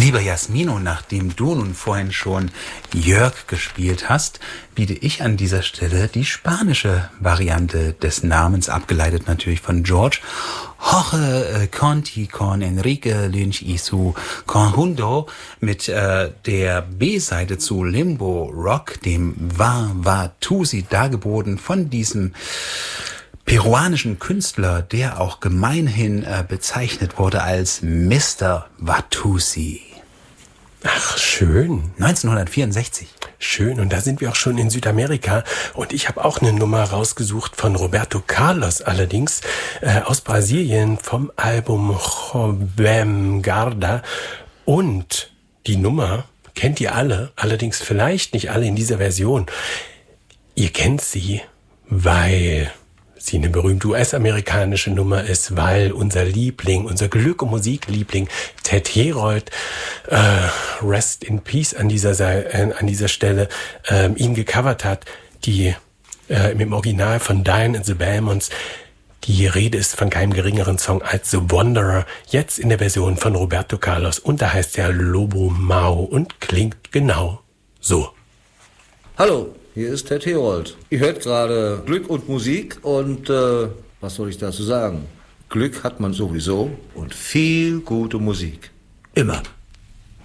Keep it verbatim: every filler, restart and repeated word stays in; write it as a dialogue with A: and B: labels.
A: Lieber Jasmino, nachdem du nun vorhin schon Jörg gespielt hast, biete ich an dieser Stelle die spanische Variante des Namens, abgeleitet natürlich von George. Jorge äh, Conti con Enrique Lynch y su conjunto mit äh, der B-Seite zu Limbo Rock, dem Va Va Tusi, dargeboten von diesem peruanischen Künstler, der auch gemeinhin äh, bezeichnet wurde als Mister Watusi.
B: Ach, schön.
A: neunzehnhundertvierundsechzig.
B: Schön, und da sind wir auch schon in Südamerika. Und ich habe auch eine Nummer rausgesucht von Roberto Carlos, allerdings äh, aus Brasilien vom Album Jovem Guarda. Und die Nummer kennt ihr alle, allerdings vielleicht nicht alle in dieser Version. Ihr kennt sie, weil sie eine berühmte U S-amerikanische Nummer ist, weil unser Liebling, unser Glück- und Musikliebling Ted Herold, äh, Rest in Peace an dieser, äh, an dieser Stelle, äh, ihn gecovert hat, die äh, im Original von Diane and the Belmonts. Die Rede ist von keinem geringeren Song als The Wanderer, jetzt in der Version von Roberto Carlos, und da heißt er Lobo Mau und klingt genau so.
C: Hallo. Hier ist Ted Herold. Ihr hört gerade Glück und Musik und äh, was soll ich dazu sagen? Glück hat man sowieso und viel gute Musik. Immer.